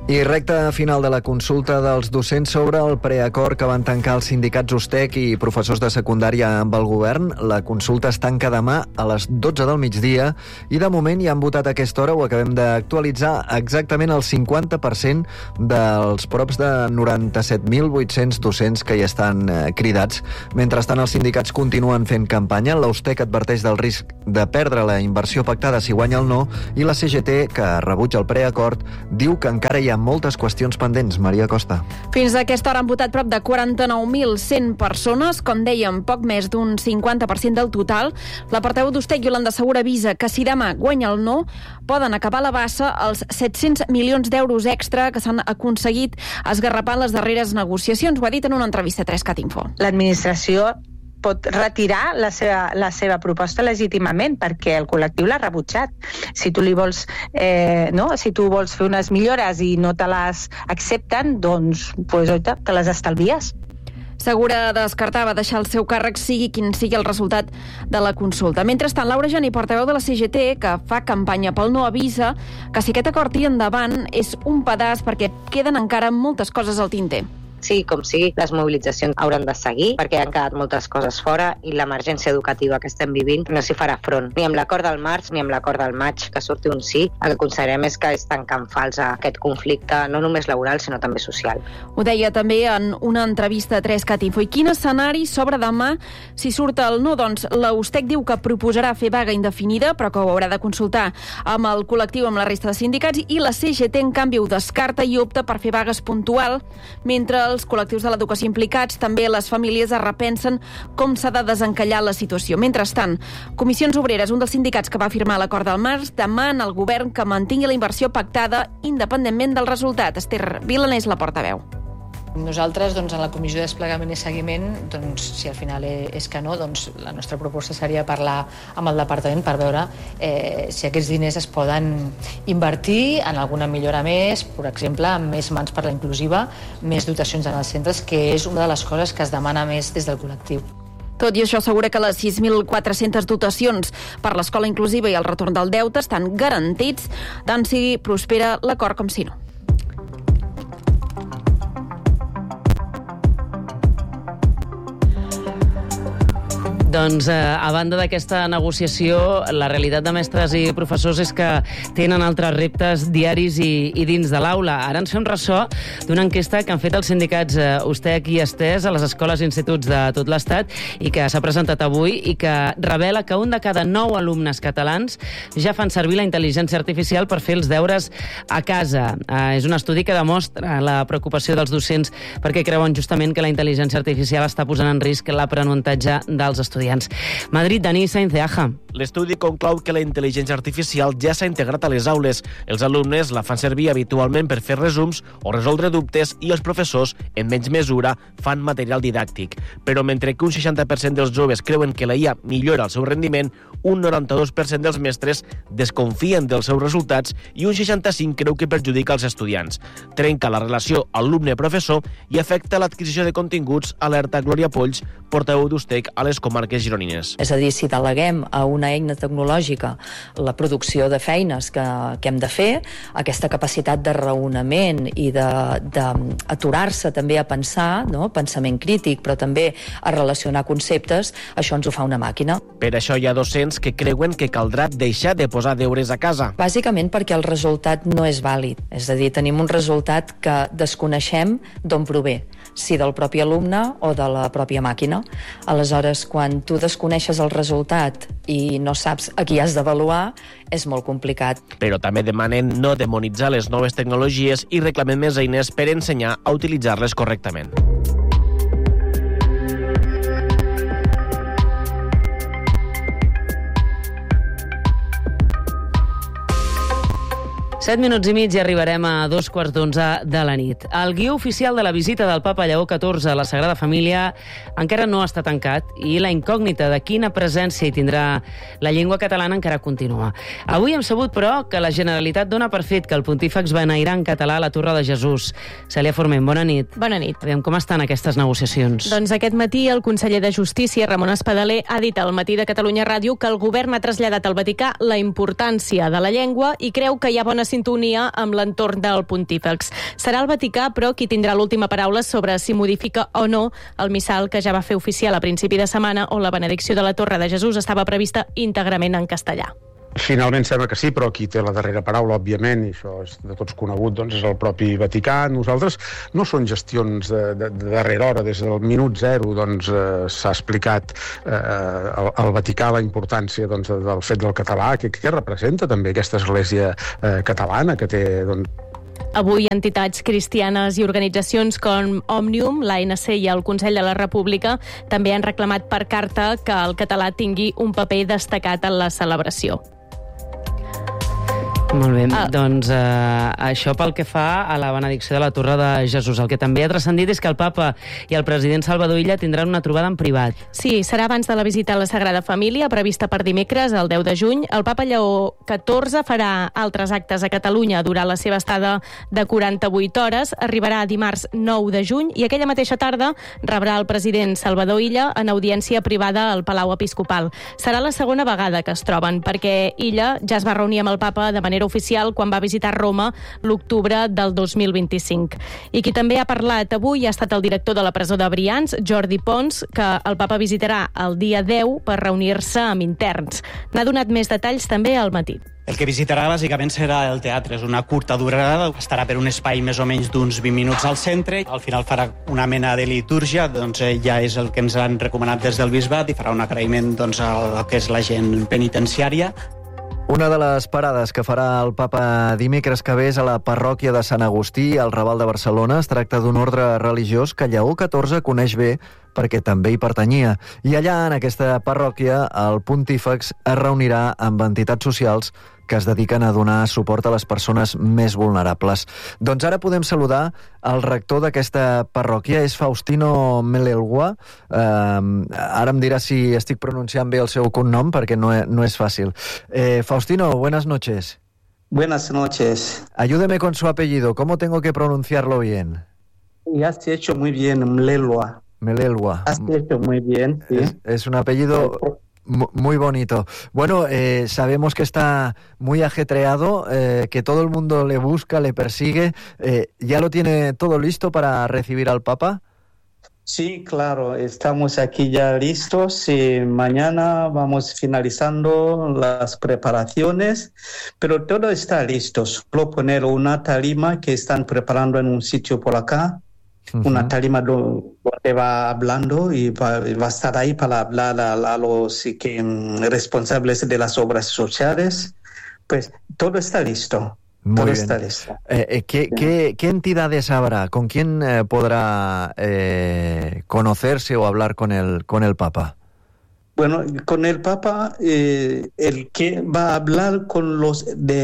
I recta final de la consulta dels docents sobre el preacord que van tancar els sindicats USTEC i professors de secundària amb el govern. La consulta es tanca demà a les 12 del migdia i de moment ja han votat a aquesta hora, ho acabem d'actualitzar, exactament el 50% dels props de 97.800 docents que hi estan cridats. Mentrestant, els sindicats continuen fent campanya. La USTEC adverteix del risc de perdre la inversió pactada si guanya el no i la CGT, que rebutja el preacord, diu que encara hi ha moltes qüestions pendents. Maria Costa. Fins a aquesta hora han votat prop de 49.100 persones, com dèiem, poc més d'un 50% del total. La portaveu d'USTEC, Iolanda Segura, avisa que si demà guanya el no, poden acabar a la bassa els 700 milions d'euros extra que s'han aconseguit esgarrapant les darreres negociacions. Ho ha dit en una entrevista a 3cat Info. L'administració pot retirar la seva proposta legítimament perquè el col·lectiu l'ha rebutjat. Si tu li vols, si tu vols fer unes millores i no te les accepten, doncs te les estalvies. Segura descartava deixar el seu càrrec sigui quin sigui el resultat de la consulta. Mentrestant, Laura Geni, portaveu de la CGT, que fa campanya pel no, avisa que si aquest acord tira endavant és un pedaç perquè queden encara moltes coses al tinter. Sí, com sigui, les mobilitzacions hauran de seguir perquè han quedat moltes coses fora i l'emergència educativa que estem vivint no s'hi farà front. Ni amb l'acord del març ni amb l'acord del maig, que surti un sí, el que considerem és que és tancant fals aquest conflicte, no només laboral, sinó també social. Ho deia també en una entrevista a 3cat Info. I quin escenari s'obre demà si surt el no? Doncs la USTEC diu que proposarà fer vaga indefinida, però que ho haurà de consultar amb el col·lectiu, amb la resta de sindicats, i la CGT, en canvi, ho descarta i opta per fer vagues puntual, mentre els col·lectius de l'educació implicats, també les famílies, es repensen com s'ha de desencallar la situació. Mentrestant, Comissions Obreres, un dels sindicats que va firmar l'acord del març, demana al govern que mantingui la inversió pactada independentment del resultat. Esther Vilanés, la portaveu. Nosaltres, en la Comissió de Desplegament i Seguiment, si al final és que no, la nostra proposta seria parlar amb el departament per veure si aquests diners es poden invertir en alguna millora més, per exemple, amb més mans per la inclusiva, més dotacions en els centres, que és una de les coses que es demana més des del col·lectiu. Tot i això, assegura que les 6.400 dotacions per l'escola inclusiva i el retorn del deute estan garantits, tant si prospera l'acord com si no. A banda d'aquesta negociació, la realitat de mestres i professors és que tenen altres reptes diaris i dins de l'aula. Ara ens fem ressò d'una enquesta que han fet els sindicats USTEC i ESTES a les escoles i instituts de tot l'Estat i que s'ha presentat avui i que revela que un de cada 9 alumnes catalans ja fan servir la intel·ligència artificial per fer els deures a casa. És un estudi que demostra la preocupació dels docents perquè creuen justament que la intel·ligència artificial està posant en risc l'aprenentatge dels estudiants. Madrid, Dani Sainz de Aja. L'estudi conclou que la intel·ligència artificial ja s'ha integrat a les aules. Els alumnes la fan servir habitualment per fer resums o resoldre dubtes i els professors, en menys mesura, fan material didàctic. Però mentre que un 60% dels joves creuen que la IA millora el seu rendiment, un 92% dels mestres desconfien dels seus resultats i un 65% creu que perjudica els estudiants. Trenca la relació alumne-professor i afecta l'adquisició de continguts, alerta Glòria Polls, portaveu d'USTEC a les comarques gironines. És a dir, si deleguem a una eina tecnològica la producció de feines que hem de fer, aquesta capacitat de raonament i d'aturar-se també a pensar, pensament crític, però també a relacionar conceptes, això ens ho fa una màquina. Per això hi ha docents que creuen que caldrà deixar de posar deures a casa. Bàsicament perquè el resultat no és vàlid. És a dir, tenim un resultat que desconeixem d'on prové, si del propi alumne o de la pròpia màquina. Aleshores, quan tu desconeixes el resultat i no saps a qui has d'avaluar, és molt complicat. Però també demanen no demonitzar les noves tecnologies i reclamen més eines per ensenyar a utilitzar-les correctament. 7 minuts i mig i arribarem a 11:15 de la nit. El guió oficial de la visita del papa Lleó XIV a la Sagrada Família encara no està tancat i la incògnita de quina presència hi tindrà la llengua catalana encara continua. Avui hem sabut, però, que la Generalitat dona per fet que el pontífex beneirà en català a la Torre de Jesús. Cèlia Forment, bona nit. Bona nit. Aviam, com estan aquestes negociacions? Doncs aquest matí el conseller de Justícia, Ramon Espadaler, ha dit al Matí de Catalunya Ràdio que el govern ha traslladat al Vaticà la importància de la llengua i creu que hi ha bones sintonia amb l'entorn del pontífex. Serà el Vaticà, però, qui tindrà l'última paraula sobre si modifica o no el missal que ja va fer oficial a principi de setmana, on la benedicció de la Torre de Jesús estava prevista íntegrament en castellà. Finalment sembla que sí, però qui té la darrera paraula, òbviament, i això és de tots conegut, doncs és el propi Vaticà. Nosaltres no són gestions de darrera hora, des del minut zero doncs, s'ha explicat al Vaticà la importància doncs, del fet del català, que representa també aquesta església catalana que té... Avui, entitats cristianes i organitzacions com Òmnium, l'ANC i el Consell de la República també han reclamat per carta que el català tingui un paper destacat en la celebració. Molt bé, doncs això pel que fa a la benedicció de la Torre de Jesús. El que també ha transcendit és que el papa i el president Salvador Illa tindran una trobada en privat. Sí, serà abans de la visita a la Sagrada Família, prevista per dimecres, el 10 de juny. El papa Lleó XIV farà altres actes a Catalunya durant la seva estada de 48 hores. Arribarà dimarts 9 de juny i aquella mateixa tarda rebrà el president Salvador Illa en audiència privada al Palau Episcopal. Serà la segona vegada que es troben, perquè Illa ja es va reunir amb el papa de manera oficial quan va visitar Roma l'octubre del 2025. I qui també ha parlat avui ha estat el director de la presó de Brians, Jordi Pons, que el papa visitarà el dia 10 per reunir-se amb interns. N'ha donat més detalls també al matí. El que visitarà bàsicament serà el teatre. És una curta durada, estarà per un espai més o menys d'uns 20 minuts al centre. Al final farà una mena de litúrgia, doncs ja és el que ens han recomanat des del bisbat, i farà un agraïment doncs, al que és la gent penitenciària. Una de les parades que farà el papa dimecres que ve és a la parròquia de Sant Agustí, al Raval de Barcelona. Es tracta d'un ordre religiós que Lleó XIV coneix bé perquè també hi pertanyia. I allà, en aquesta parròquia, el pontífex es reunirà amb entitats socials que es dediquen a donar suport a les persones més vulnerables. Doncs ara podem saludar el rector d'aquesta parròquia, és Faustino Melelwa. Ara em dirà si estic pronunciant bé el seu cognom, perquè no es fàcil. Faustino, buenas noches. Buenas noches. Ayúdeme con su apellido, ¿cómo tengo que pronunciarlo bien? Y has hecho muy bien, Melelwa. Melelwa. Has hecho muy bien, sí. Es un apellido... Muy bonito. Bueno, sabemos que está muy ajetreado, que todo el mundo le busca, le persigue. ¿Ya lo tiene todo listo para recibir al Papa? Sí, claro, estamos aquí ya listos y mañana vamos finalizando las preparaciones, pero todo está listo. Solo poner una tarima que están preparando en un sitio por acá. Una tarima donde va hablando y va a estar ahí para hablar a los responsables de las obras sociales. Pues todo está listo. Muy bien. Está listo. ¿Qué entidades habrá? ¿Con quién podrá conocerse o hablar con el Papa? Bueno, con el Papa, el que va a hablar con los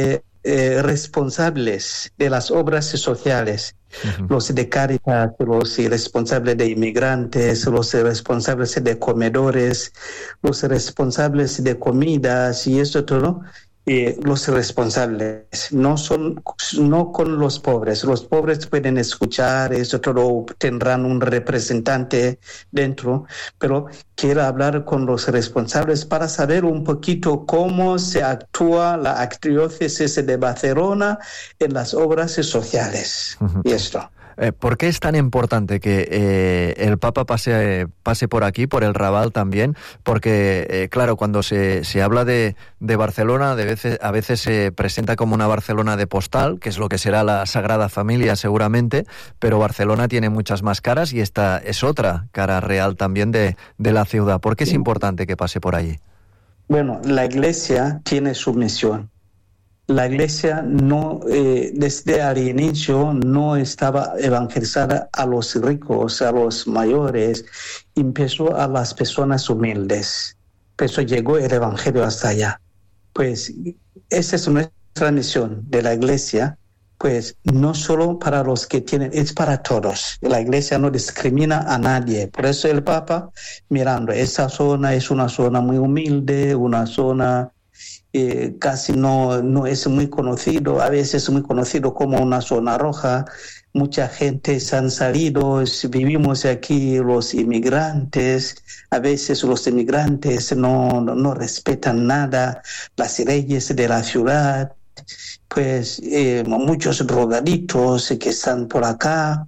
responsables de las obras sociales. Los de Cáritas, los responsables de inmigrantes, los responsables de comedores, los responsables de comidas y eso todo. Los responsables no con los pobres pueden escuchar, eso todo tendrán un representante dentro, pero quiero hablar con los responsables para saber un poquito cómo se actúa la arquidiócesis de Barcelona en las obras sociales. Y esto. ¿Por qué es tan importante que el Papa pase por aquí, por el Raval también? Porque, claro, cuando se habla de Barcelona, a veces se presenta como una Barcelona de postal, que es lo que será la Sagrada Familia seguramente, pero Barcelona tiene muchas más caras y esta es otra cara real también de la ciudad. ¿Por qué es importante que pase por allí? Bueno, la Iglesia tiene su misión. La Iglesia desde el inicio no estaba evangelizada a los ricos, a los mayores, empezó a las personas humildes. Por eso llegó el Evangelio hasta allá. Pues esa es nuestra misión de la Iglesia, pues no solo para los que tienen, es para todos. La Iglesia no discrimina a nadie. Por eso el Papa, mirando, esa zona es una zona muy humilde, una zona... casi no es muy conocido, a veces es muy conocido como una zona roja. Mucha gente se han salido, vivimos aquí los inmigrantes, a veces los inmigrantes no respetan nada, las leyes de la ciudad, pues muchos drogadictos que están por acá,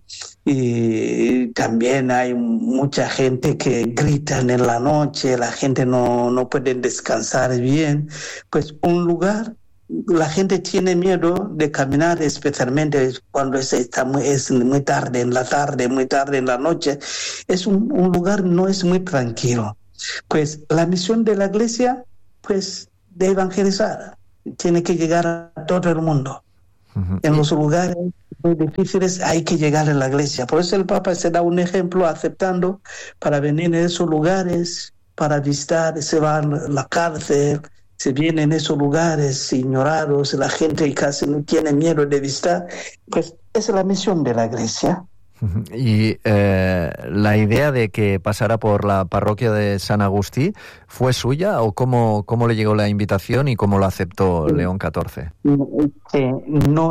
y también hay mucha gente que gritan en la noche, la gente no puede descansar bien. Pues un lugar, la gente tiene miedo de caminar, especialmente cuando es muy tarde en la tarde, muy tarde en la noche. Es un lugar no es muy tranquilo. Pues la misión de la iglesia, pues de evangelizar, tiene que llegar a todo el mundo. En los lugares muy difíciles hay que llegar a la iglesia. Por eso el Papa se da un ejemplo aceptando para venir a esos lugares, para visitar, se va a la cárcel, se viene en esos lugares ignorados, la gente casi no tiene miedo de visitar. Pues esa es la misión de la iglesia. Y la idea de que pasara por la parroquia de San Agustí, ¿fue suya o cómo le llegó la invitación y cómo lo aceptó León XIV? No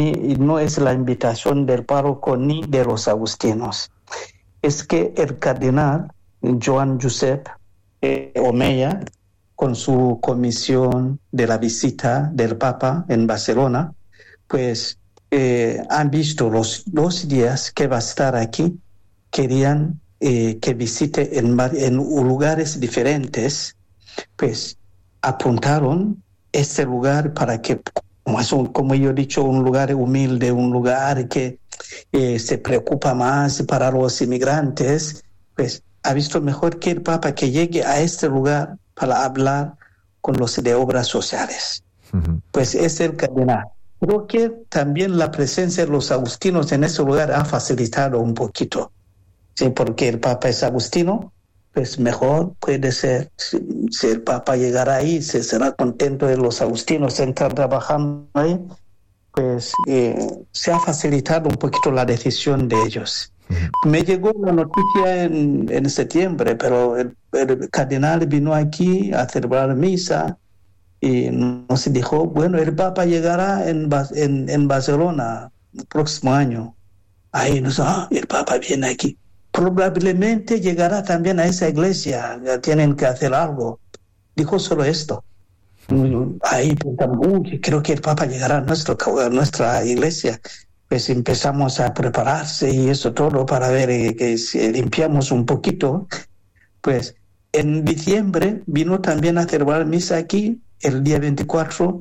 es la invitación del párroco ni de los agustinos. Es que el cardenal Joan Josep Omeya, con su comisión de la visita del Papa en Barcelona, pues han visto los 2 días que va a estar aquí, querían que visite en lugares diferentes, pues apuntaron este lugar para que, como yo he dicho, un lugar humilde, un lugar que se preocupa más para los inmigrantes, pues ha visto mejor que el Papa que llegue a este lugar para hablar con los de obras sociales. Pues es el cardenal. Creo que también la presencia de los agustinos en ese lugar ha facilitado un poquito. Sí, porque el Papa es agustino, pues mejor puede ser. Si el Papa llegará ahí, se será contento de los agustinos estar trabajando ahí, pues se ha facilitado un poquito la decisión de ellos. Me llegó la noticia en septiembre, pero el cardenal vino aquí a celebrar misa. Y nos dijo, bueno, el Papa llegará en Barcelona el próximo año. Ahí el Papa viene aquí. Probablemente llegará también a esa iglesia, ya tienen que hacer algo. Dijo solo esto. Ahí pensamos, creo que el Papa llegará a nuestra iglesia. Pues empezamos a prepararse y eso todo para ver que si limpiamos un poquito. Pues en diciembre vino también a celebrar misa aquí. El día 24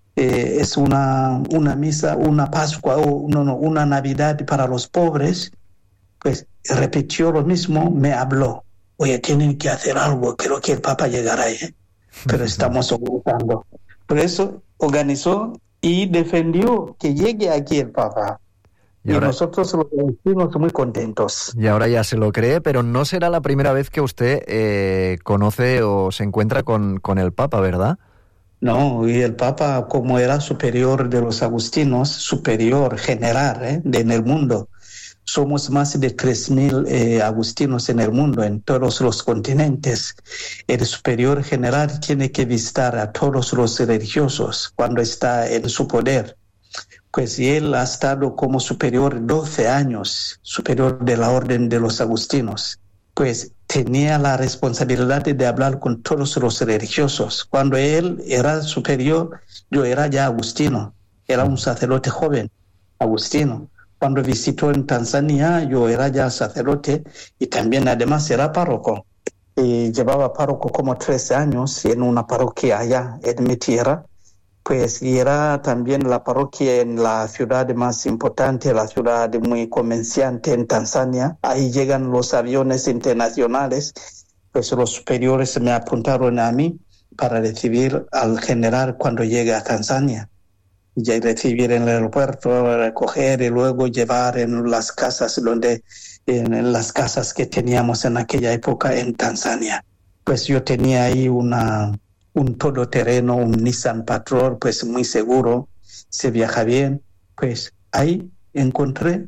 es una misa, una Pascua, una Navidad para los pobres. Pues repitió lo mismo, me habló. Oye, tienen que hacer algo, creo que el Papa llegará ahí. Pero estamos organizando. Por eso organizó y defendió que llegue aquí el Papa. Y nosotros los vecinos muy contentos. Y ahora ya se lo cree, pero no será la primera vez que usted conoce o se encuentra con el Papa, ¿verdad? No, y el Papa, como era superior de los agustinos, superior general en el mundo, somos más de 3.000 agustinos en el mundo, en todos los continentes. El superior general tiene que visitar a todos los religiosos cuando está en su poder. Pues él ha estado como superior 12 años, superior de la orden de los agustinos. Pues tenía la responsabilidad de hablar con todos los religiosos. Cuando él era superior, yo era ya agustino, era un sacerdote joven, agustino. Cuando visitó en Tanzania, yo era ya sacerdote y también además era párroco. Y llevaba párroco como 13 años en una parroquia allá en mi tierra. Pues y era también la parroquia en la ciudad más importante, la ciudad muy comerciante en Tanzania. Ahí llegan los aviones internacionales, pues los superiores me apuntaron a mí para recibir al general cuando llegue a Tanzania. Y recibir en el aeropuerto, recoger y luego llevar en las casas en las casas que teníamos en aquella época en Tanzania. Pues yo tenía ahí un todoterreno, un Nissan Patrol, pues muy seguro, se viaja bien. Pues ahí encontré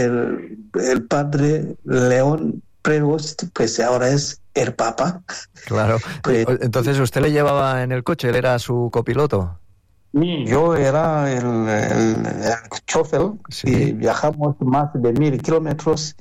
el padre León Prevost, pues ahora es el Papa. Claro. Pues, entonces, ¿usted le llevaba en el coche? ¿Él era su copiloto? Yo era el chofer, sí. Y viajamos más de 1.000 kilómetros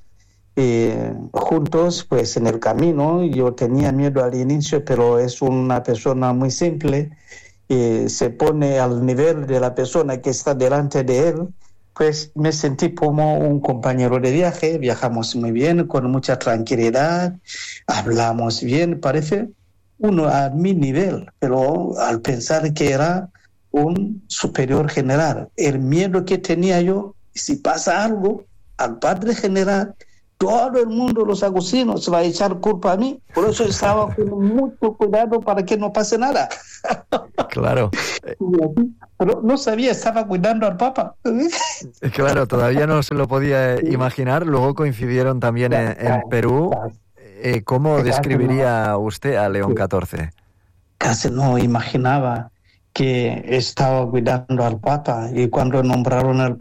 juntos, pues en el camino. Yo tenía miedo al inicio, pero es una persona muy simple se pone al nivel de la persona que está delante de él, pues me sentí como un compañero de viaje. Viajamos muy bien, con mucha tranquilidad, hablamos bien, parece uno a mi nivel, pero al pensar que era un superior general, el miedo que tenía yo, si pasa algo al padre general, todo el mundo, los agustinos, se va a echar culpa a mí. Por eso estaba con mucho cuidado para que no pase nada. Claro. Pero no sabía, estaba cuidando al Papa. Claro, todavía no se lo podía imaginar. Luego coincidieron también en Perú. ¿Cómo describiría usted a León XIV? Casi no imaginaba que estaba cuidando al Papa, y cuando nombraron al